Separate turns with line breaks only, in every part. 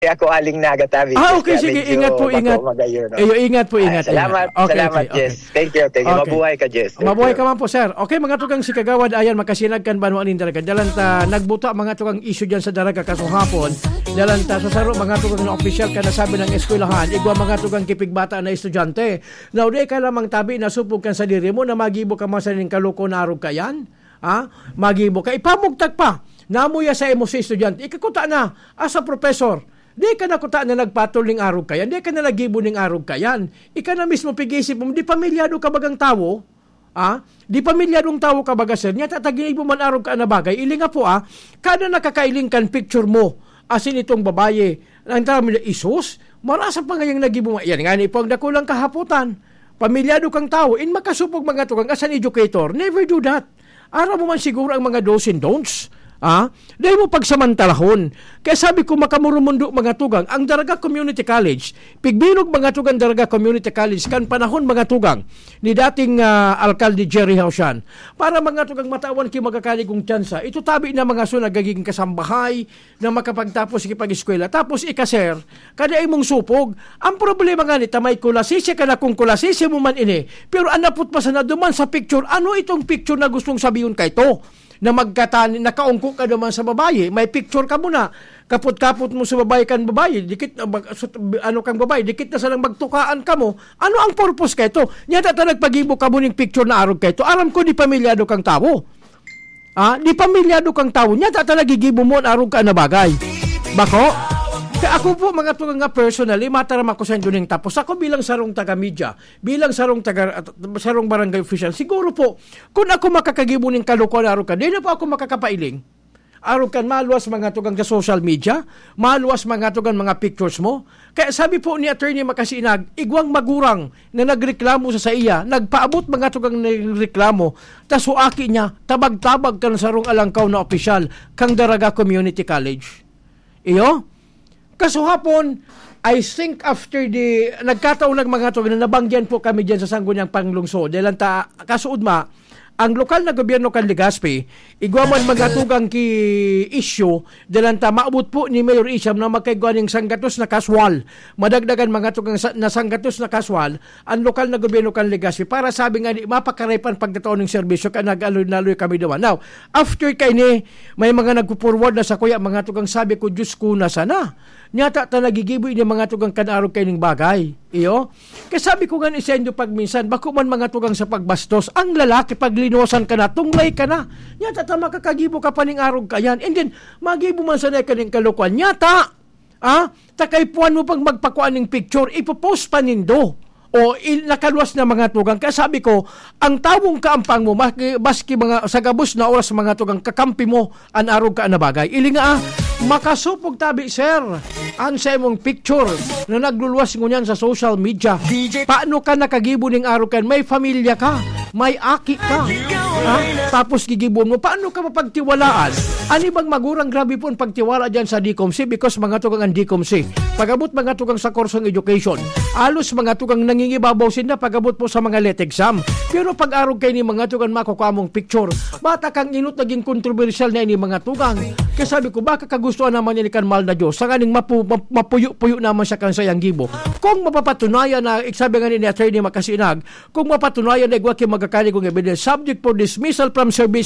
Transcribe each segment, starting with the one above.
ako aling nagatabi.
Okay, sige, ingat po, ingat. Ingat po, ingat.
Salamat, salamat, Jess. Thank you. Mabuhay ka, Jess.
Mabuhay ka man po, sir. Okay, mga tugang si Kagawad, ayan, makasinag kan banuan in daraga. Dalanta, nagbuta mga tugang issue dyan sa daraga kaso hapon. Dalanta, sa saro, mga tugang na official ka nasabi ng eskwelahan, igwa mga tugang kipigbata na estudyante. Now, di ka lamang tabi na supog kan sa diri mo na magibo ka man sa ning kaluko na arog ka yan. Magibo ka. Ipamugtag pa. Namuya sa emo sa estudyante. Ikakuta na, asa professor. Di ka na kuta na nagpatol ng arog kayan, di ka na nagibo ng arog kayan. Ika na mismo pigisip mo, di pamilyado ka bagang tao, di pamilyadong tao ka baga sir, niya tatagin mo man arog ka na bagay, ilinga po kada nakakailing kan picture mo, asin itong babae, ang tawag nila isus, marasa pa ngayong nagibo mo, yan nga ni po ang dakulang kahaputan, pamilyado kang tao, in makasupog mga tukang, as an educator, never do that. Araw mo man siguro ang mga do's and don'ts. Dahil mo pagsamantalahon. Kaya sabi ko makamurumundo mga tugang, ang Daraga Community College, pigbinog mga tugang Daraga Community College, kan panahon mga tugang, ni dating Alkalde Jerry Hausian, para mga tugang matawan ki magakaligong tsansa, ito tabi na mga so nagagiging kasambahay, na makapagtapos ikipag-eskwela. Tapos ikaser, kada ay mong supog, ang problema nga ni tamay kulasisi ka na kung kulasisi mo man ini, pero anapot pa sa naduman sa picture, ano itong picture na gustong sabihin kay to? Na nakaungko ka naman sa babae, may picture ka muna, kaput-kaput mo sa babae kan babae, dikit kang babae, dikit na salang magtukaan ka mo, ano ang purpose ka ito? Nyata ta nagpagibo ka mo ng picture na arog ka ito, alam ko di pamilyado kang tao. Di pamilyado kang tao, nyata ta nagigibo mo ang arog ka na bagay. Bako? Kaya ako po mga tugang nga personally, mataram ako sa inyo ng tapos. Ako bilang sarong taga-media, bilang sarong barangay official, siguro po, kung ako makakagibo ng kalukuan na arukan, di na po ako makakapailing. Arukan, maluwas mga tugang sa social media, maluwas mga tugang mga pictures mo. Kaya sabi po ni Attorney Makasinag, igwang magurang na nagreklamo sa iya, nagpaabot mga tugang nagreklamo, tasuaki niya, tabag-tabag kan sarong alangkaw na opisyal, kang Daraga Community College. Iyo? Kaso hapon, I think after nagkataon lang mga ito, nabangyan po kami dyan sa Sangguniang Panglungsod. Dahil kasuod ang lokal na gobyerno kan Legazpi, igwaman mga tugang ki issue, dahil maabot po ni Mayor Isham na magkaigwaning sanggatos na kaswal. Madagdagan mga tugang na sanggatos na kaswal, ang lokal na gobyerno kan Legazpi, para sabi nga mapakaripan pagdataon ng serbisyo, ka nag-aloy-naloy kami doon. Now, after kay ni, may mga nagpo-forward na sa kuya, mga tugang sabi ko, Diyos ko na sana. Nyata ta nagigiboy ni mga tugang kanarog kay ning bagay. Iyo? Kaya sabi ko nga isenyo pag minsan, bako man mga tugang sa pagbastos, ang lalaki pag linuwasan ka na, tunglay ka na. Nyata ta makakagibo ka pa ning arog ka yan. And then, magibo man sanay ka ning kalukuan. Nyata! Takaypuan mo pag magpakuan ng picture, ipopost pa nindo. O nakaluwas na mga tugang. Kaya sabi ko, ang tawong kaampang mo, baski mga sagabos na oras mga tugang, kakampi mo, ang arog ka na bagay. Ili nga makasupog tabi, sir, ang sa imong picture na nagluluwas ngunyan sa social media. Paano ka nakagibo ng arog kan? May pamilya ka, may aki ka. Tapos gigibon mo, paano ka mapagtiwalaan? Ani bang magurang grabe po ang pagtiwala dyan sa DCOMC because mga tugang ang DCOMC. Pagabot mga tugang sa kursong education, alos mga tugang nangingibabaw sila pagabot po sa mga let exam. Pero pag-arog kayo ni mga tugang makukamong picture, bata kang inut naging kontrobersyal na ini mga tugang. Kaya sabi ko, baka kagustuhan naman ni kan mahal na Diyos, sa kaning mapuyo-puyo naman siya kan sayang gibo. Kung mapapatunayan na, sabi nga ni Attorney Makasinag, kung mapatunayan na igwaki magkakali kong evidence, subject for dismissal from service.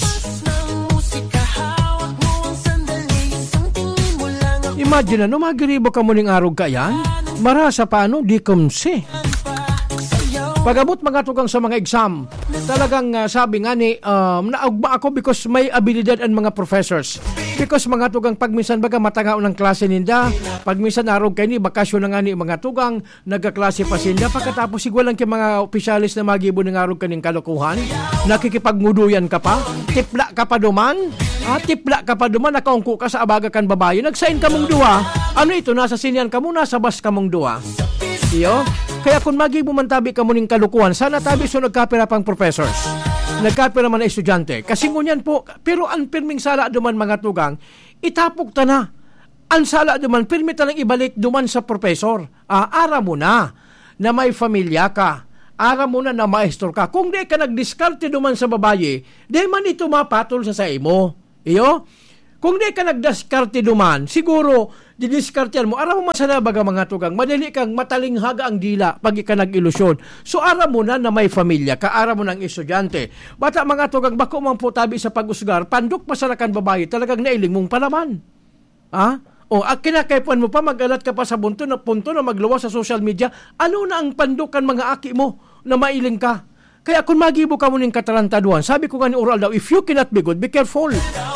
Imagine na, magiribo ka mo ning arog ka yan? Marasa paano? DCOMC. Pagabot mga tugang sa mga exam, talagang sabi nga ni, naugba ako because may abilidad ang mga professors. Because mga tugang pagminsan baga matangao ng klase ninda, pagminsan arog kayo ni, bakasyon na nga ni mga tugang, nagkaklase pa sinda, pagkatapos sigwalang kay mga opisyalis na magibo ng arog kaning kalokohan, nakikipagmuduyan ka pa, tipla ka pa duman, nakaungko ka sa abaga kan babae, nagsain ka mong duwa, ano ito, nasa sinyan ka mo, nasa bas ka mong duwa. Iyo? Kaya kung magibo man tabi ka mo ning kalukuhan, sana tabi so nagkapira pang professors. Nagkapira man na estudyante. Kasi ngunyan po, pero ang pirming sala duman mga tugang, itapok ta na. Ang sala duman, pirmi talang ibalik duman sa professor. Ara mo na may familia ka. Ara mo na maestro ka. Kung di ka nagdiskarte duman sa babae, di man ito mapatol sa imo. Iyo? Kung di ka nagdiskarte duman, siguro, didiskartean mo, aram mo masana baga mga tugang, madali kang matalinghaga ang dila pag ka nag-ilusyon. So, aram mo na may familia ka, aram mo ng estudyante. Bata mga tugang, bako man po tabi sa pag-usgar, pandok masalakan babae, talagang nailing mong palaman. O, kinakaipuan mo pa, mag-alat ka pa sa punto na magluwas sa social media, ano na ang pandukan mga aki mo na mailing ka? Kaya kung magibo ka mo ng katarantaduan, sabi ko nga ni Oral daw, if you cannot be good, be careful.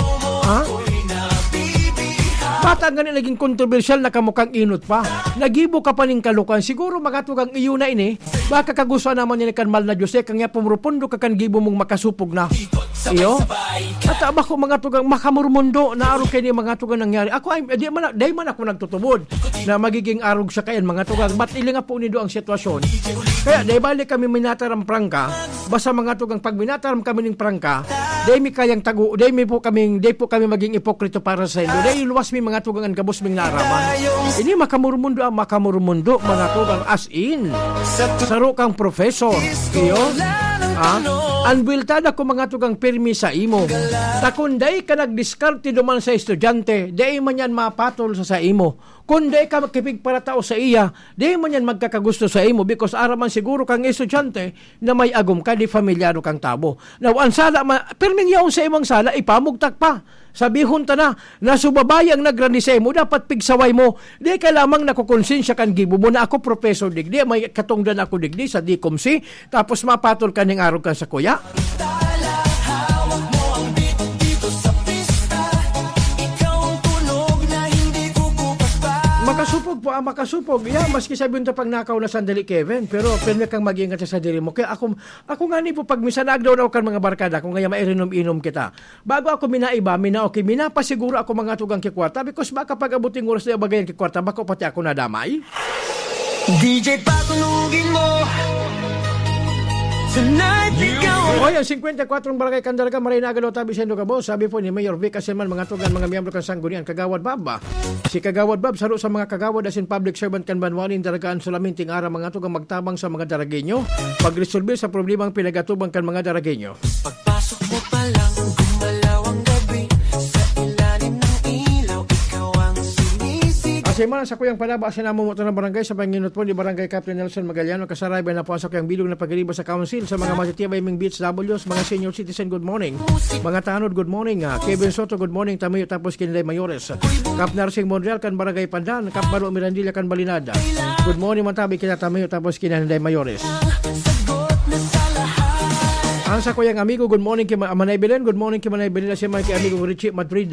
Bata nga naging kontrobersyal na kamukhang inot pa. Nagibo ka pa ng kalukan. Siguro makatugang iyo na ini. Baka kagusto naman niya kan mal na Diyos. Kanya pumrupundo ka kan gibo mong makasupog na. Iyo? At ako mga tugang makamurmundo na araw kayo ni mga tugang nangyari. Ako ay, di man ako nagtutubod na magiging arog sa kayan mga tugang. Ba't ilinga po nido ang sitwasyon? Kaya dahil balik kami minataram prangka, basta mga tugang pag minataram kami ng prangka, dahil mi kayang tago, dahil po kami maging ipokrito para sa inyo. Dahil luwas mi mga tugang ang kabos ming naraman. Ini makamurmundo mga tugang as in. Saro kang professor. Iyo? Anbiltada ko mga tugang pirmi sa imo. Takunday ka nagdiskarte duman sa estudyante, day man yan mapatol sa imo. Kunday ka makipig para tao sa iya, day man yan magkakagusto sa imo because araman siguro kang estudyante na may agom ka, di familyaro kang tabo. Now, ang sala, pirming yaon sa imong sala, ipamugtak pa. Sabihon ta na, nasubabay ang nagranisay mo, dapat pigsaway mo. Di ka lamang nakukonsensya kan gibo mo na ako professor digdi, may katungdan ako digdi sa DCOMC, tapos mapatol ka ng araw ka sa kuya. Makasupog. Yeah, maski sabihin ta pag nakaw na sandali, Kevin, pero pwede kang mag-ingat sa diri mo. Kaya ako nga ni po, pag minsan nagdaw kan mga barkada, kung kaya mairinom-inom kita. Bago ako minapasiguro ako mga tugang kikwarta, because baka pag abuting oras na bagayan kikwarta, baka pati ako nadamay. DJ, patunugin mo tonight, ikaw. Ang 54 barangay Candelaga, Marinaga, Lotabi, Sendo Cabo. Sabi po ni Mayor Vic Asenman, mga tugan, mga miyembro kan Sanggunian, Kagawad Baba. Si Kagawad Bab, saro sa mga kagawad asin public servant kan Banwanin, daragaan sulaminting ara mga tugang magtabang sa mga daragenyo. Pagresolve sa problemang pinagatubang kan mga daragenyo. Pagpasok mo pa lang, gumalaw ang gabi, sa ilalim ng ilaw, ikaw ang sinisig. Asiman sa kuyang panaba, asinamo mo ito ng barangay sa Panginot po ni Barangay Captain Nelson Magaliano, kasarabay na po sa kuyang bilog na pag-iriba sa council, sa mga matitibay ming BHWs, mga senior citizen, good morning. Mga tanod, good morning. Kevin Soto, good morning. Tamayo tapos Kinilay Mayores. Kap Narsing Monreal kan Barangay Pandan, Kap Baro Mirandilla kan Balinada. Good morning Mantabi kita Tamayo tapos Kinilay Mayores. Ang sa kuyang amigo, good morning kay Manay Belen, good morning kay Manay Belen, si Mike amigo Richie Madrid.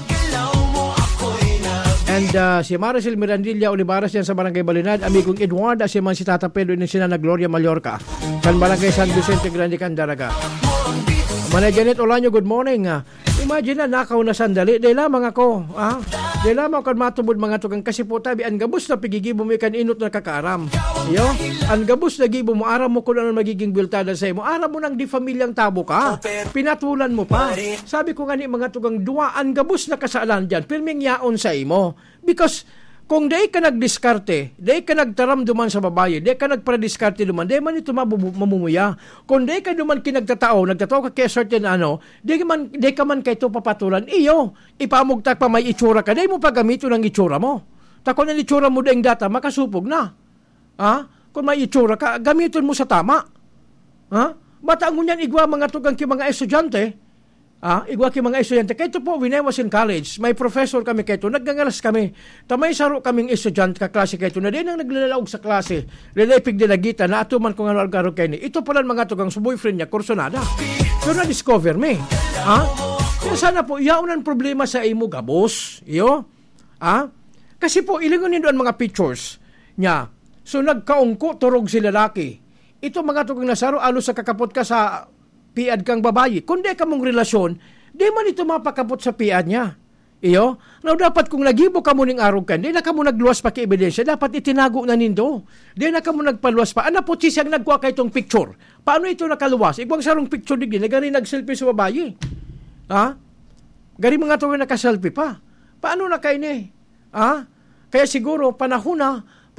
And si Maricel Mirandilla Olivares yan sa Barangay Balinad, amigong Edward, si man si Tata Pedro ni sina na Gloria Mallorca, kan Barangay San Vicente Grande Candelaga. Manay Janet Olanyo, good morning. Imagine na nakaw na sandali, dahil lamang ako, dahil lamang ako matubod mga tugang kasi po tabi, ang gabos na pigigibo mo ikan inot na kakaram. Yo, ang gabos na gibo mo, aram mo kung ano magiging biltada sa imo, aram mo nang di familyang tabo ka, pinatulan mo pa. Sabi ko nga ni mga tugang dua, ang gabos na kasalan dyan, pirming yaon sa imo. Because, kung day ka nagdiskarte, day ka nagtaram duman sa babae, day ka nagparadiskarte duman, day man ito mamumuya. Kung day ka duman nagtatao ka kaya certain day ka man kay ito papatulan, iyo, ipamugtak pa may itsura ka, day mo pagamito ng itsura mo. Takon ang itsura mo dahil data, makasupog na. Kung may itsura ka, gamitin mo sa tama. Bata ngunyan igwa mga tugang ki mga estudyante, igwa ki mga estudyante. Kaya po, when I was in college, may professor kami kayo, naggangalas kami. Tamay saro kaming estudyante ka klase kayo, na din ang naglalawag sa klase, lilepig dilagita, na atuman kung ano algaro kayo ni. Ito pala mga tugang sa boyfriend niya, kursonada. So na-discover me. Kaya sana po, yaunan problema sa imo, gabos. Iyo? Kasi po, ilingon doon mga pictures niya. So nagkaungko, turog si lalaki. Ito mga tugang nasaro, alos sa kakapot ka sa piad kang babayi. Kung di ka mong relasyon, di man ito mapakapot sa piad niya. Iyo? Now, dapat kung nagibo ka mo ning arog ka, di na ka mo nagluwas pa ki-ebidensya, dapat itinago na nindo. Di na ka mo nagpaluwas pa. Ano po siyang nagkuha ka itong picture? Paano ito nakaluwas? Igwang sarong picture digdi, nagari nag-selfie sa babayi. Gari mga ito nakaselfie pa. Paano na kayo ni? Kaya siguro, panahon na,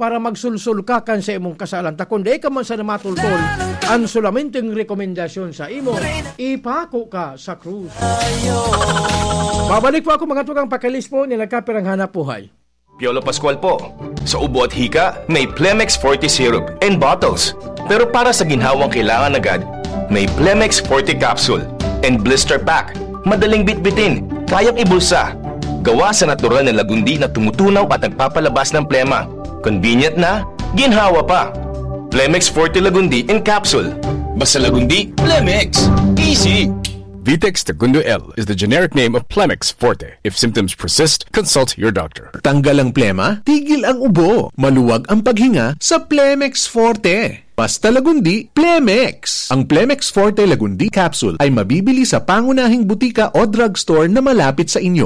para magsulsul ka kan sa imong kasalan. Takon di ka man sa namatultol, ang sulamenteng rekomendasyon sa imo, ipako ka sa krus. Babalik po ako mga tukang pakilis po nila Kapirang Hanap Buhay.
Piolo Pascual po. Sa ubo at hika, may Plemex Forte Syrup and bottles. Pero para sa ginhawang kailangan agad, may Plemex Forte Capsule and Blister Pack. Madaling bitbitin, kayang ibulsa. Gawa sa natural na lagundi na tumutunaw at nagpapalabas ng plema. Convenient na, ginhawa pa. Plemex Forte Lagundi in Capsule. Basta lagundi, Plemex. Easy!
Vitex Segundo L is the generic name of Plemex Forte. If symptoms persist, consult your doctor.
Tanggal ang plema, tigil ang ubo, maluwag ang paghinga sa Plemex Forte. Basta lagundi, Plemex. Ang Plemex Forte Lagundi Capsule ay mabibili sa pangunahing butika o drugstore na malapit sa inyo.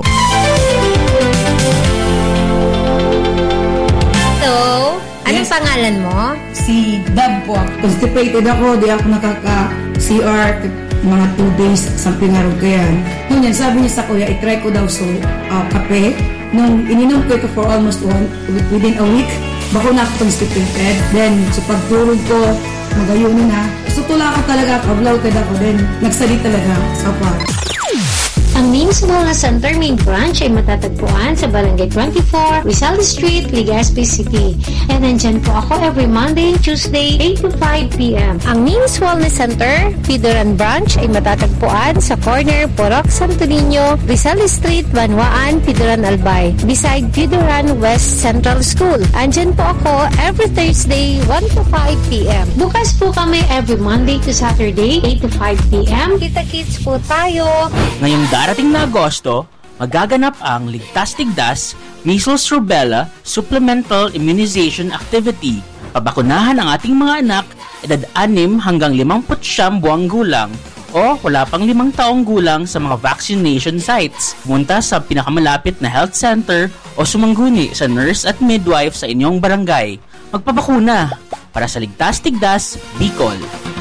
Hello, anong pangalan mo?
Si Dab po. Constipated ako, di ako nakaka-CR mga 2 days, something arog kaya. Nung yan, sabi niya sa kuya, itry ko daw kape. Nung ininom ko ito for almost within a week, bako na ako constipated. Then, sa pagtulog ko, magayunin na. So, tula ko talaga, kablaw kada ko. Then, nagsalit talaga sa part.
Ang Mims Wellness Center main branch ay matatagpuan sa Barangay 24, Rizal Street, Legazpi City. And nandyan po ako every Monday, Tuesday, 8 to 5 p.m. Ang Mims Wellness Center, Pidoran Branch ay matatagpuan sa corner Porok Santo Niño, Rizal Street, Banwaan, Pidoran Albay, beside Pidoran West Central School. Andyan po ako every Thursday, 1 to 5 p.m. Bukas po kami every Monday to Saturday, 8 to 5 p.m. Kita-kits po tayo.
Ngayong darating na Agosto, magaganap ang Ligtas Tigdas Measles Rubella Supplemental Immunization Activity. Pabakunahan ang ating mga anak edad 6 hanggang 59 buwang gulang o wala pang 5 taong gulang sa mga vaccination sites. Pumunta sa pinakamalapit na health center o sumangguni sa nurse at midwife sa inyong barangay. Magpabakuna para sa Ligtas Tigdas, Bicol.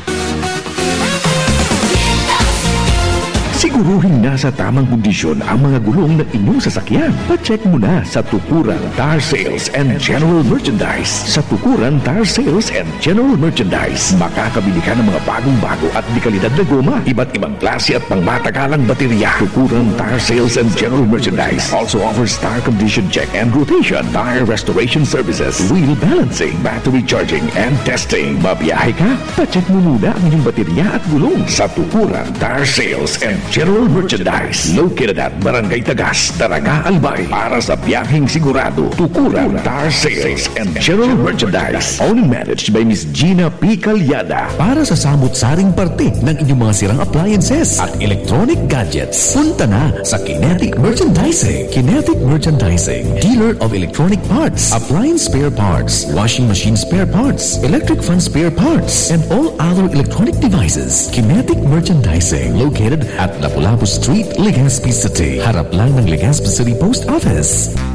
Siguruhin nasa tamang kondisyon ang mga gulong ng inyong sasakyan. Pa-check muna sa Tukuran Tire Sales and General Merchandise. Sa Tukuran Tire Sales and General Merchandise, makakabili ka ng mga bagong-bago at dekalidad na goma, iba't ibang klase at pangmatagalang baterya. Tukuran Tire Sales and General Merchandise also offers tire condition check and rotation, tire restoration services, wheel balancing, battery charging, and testing. Babiyahe ka? Pa-check mo muna ang inyong baterya at gulong sa Tukuran Tire Sales and General Merchandise, located at Barangay Tagas, Daraga, Albay. Para sa biyaheng sigurado, Tukuran Tire Sales and General Merchandise, owned and managed by Miss Gina P. Calyada.
Para sa samut-saring parte ng inyong mga sirang appliances at electronic gadgets, punta na sa Kinetic Merchandising. Kinetic Merchandising, dealer of electronic parts, appliance spare parts, washing machine spare parts, electric fan spare parts, and all other electronic devices. Kinetic Merchandising, located at Lapu-Lapu Street, Legazpi City. Harap lang ng Legazpi City Post Office.